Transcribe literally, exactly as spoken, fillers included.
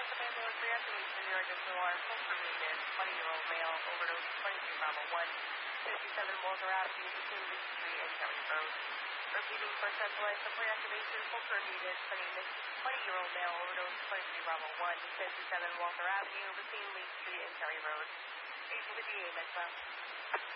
Delta ambulance reactivation, your additional alarm, full provision, twenty-year-old male, overdose, twenty-three Bravo one, fifty-seven Walter Avenue, between Lee Street and Kelly Road. Repeating for centralized reactivation, full provision, twenty-year-old male, overdose, twenty-three Bravo one, fifty-seven Walter Avenue, between Lee Street and Kelly Road. eight fifty-eight, next round.